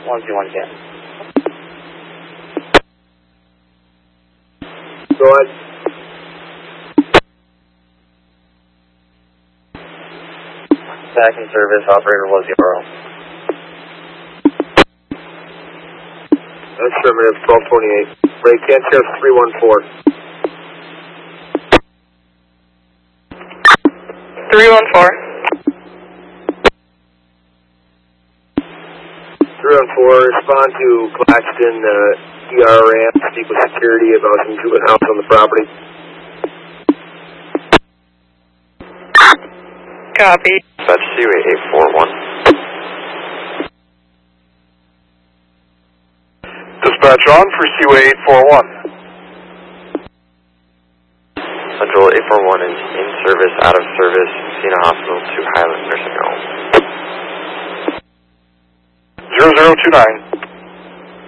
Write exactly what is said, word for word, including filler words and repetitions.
one two one ten. Go ahead. Back in service, operator was zero. Affirmative, twelve twenty-eight. Break Kansas three one four. three one four. three one four, respond to Claxton, uh, E R ramp, speak with security about some juvenile house on the property. Copy. That's Seaway eight four one. Dispatch on for Seaway eight four one. Central eight four one is in service, out of service, Cena Hospital to Highland Nursing Home. zero zero two nine.